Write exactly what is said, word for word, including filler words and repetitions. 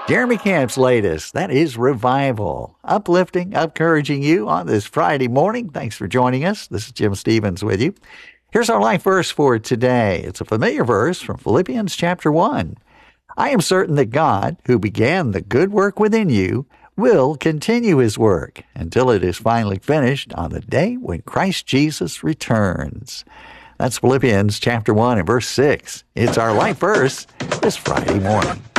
Jeremy Camp's latest, that is Revival. Uplifting, encouraging you on this Friday morning. Thanks for joining us. This is Jim Stevens with you. Here's our life verse for today. It's a familiar verse from Philippians chapter one. I am certain that God, who began the good work within you, will continue his work until it is finally finished on the day when Christ Jesus returns. That's Philippians chapter one and verse six. It's our life verse this Friday morning.